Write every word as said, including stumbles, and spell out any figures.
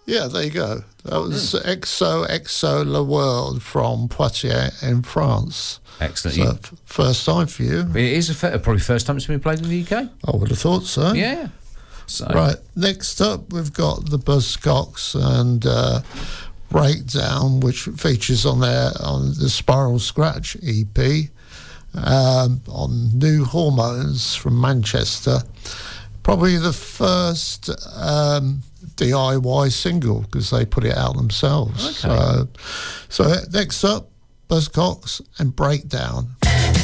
Yeah, there you go. That was mm. X O X O Le World from Poitiers in France. Excellent. So, you, f- first time for you. It is a f- probably first time it's been played in the U K. I would have thought so. Yeah. So. Right, next up we've got the Buzzcocks and uh, Breakdown, which features on their on the Spiral Scratch E P, um, on New Hormones from Manchester. Probably the first um, D I Y single because they put it out themselves. Okay. So, so next up, Buzzcocks and Breakdown.